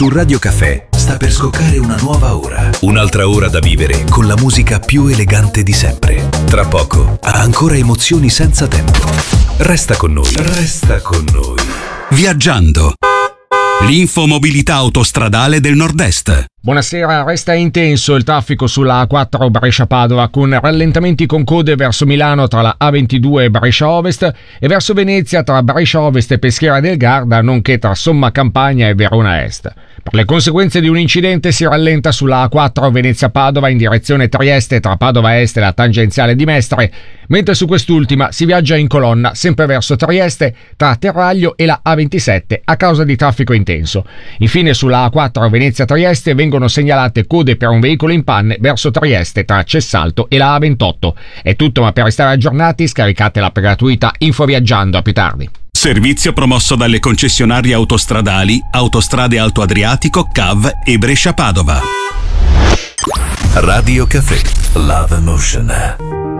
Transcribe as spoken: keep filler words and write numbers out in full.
Su Radio Caffè sta per scoccare una nuova ora. Un'altra ora da vivere con la musica più elegante di sempre. Tra poco, ancora emozioni senza tempo. Resta con noi. Resta con noi. Viaggiando. L'infomobilità autostradale del Nord-Est. Buonasera, resta intenso il traffico sulla A quattro Brescia-Padova con rallentamenti con code verso Milano tra la A ventidue e Brescia Ovest e verso Venezia tra Brescia Ovest e Peschiera del Garda, nonché tra Somma Campagna e Verona Est. Per le conseguenze di un incidente si rallenta sulla A quattro Venezia-Padova in direzione Trieste tra Padova Est e la tangenziale di Mestre, mentre su quest'ultima si viaggia in colonna sempre verso Trieste tra Terraglio e la A ventisette a causa di traffico intenso. Infine sulla A quattro Venezia-Trieste vengono segnalate code per un veicolo in panne verso Trieste tra Cessalto e la A ventotto. È tutto, ma per restare aggiornati scaricate l'app gratuita Infoviaggiando. A più tardi. Servizio promosso dalle concessionarie autostradali Autostrade Alto Adriatico, C A V e Brescia Padova. Radio Caffè. Love Emotion.